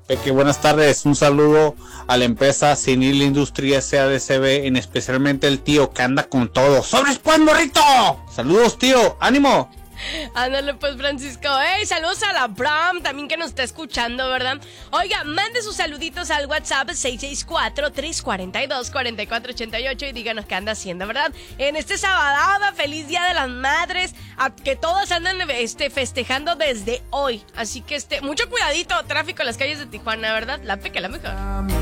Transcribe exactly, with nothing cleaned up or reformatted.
Peque, buenas tardes. Un saludo a la empresa Cinil Industria S A D C B, en especialmente el tío que anda con todo. ¡Sobres pues, morrito! Saludos, tío. ¡Ánimo! Ándale pues, Francisco. Hey, saludos a la Bram también que nos está escuchando, ¿verdad? Oiga, mande sus saluditos al WhatsApp seis seis cuatro, tres cuatro dos, cuatro cuatro ocho ocho y díganos qué anda haciendo, ¿verdad? En este sabadaba, feliz Día de las Madres, a que todas andan este, festejando desde hoy. Así que este, mucho cuidadito, tráfico en las calles de Tijuana, ¿verdad? La Peque, la mejor.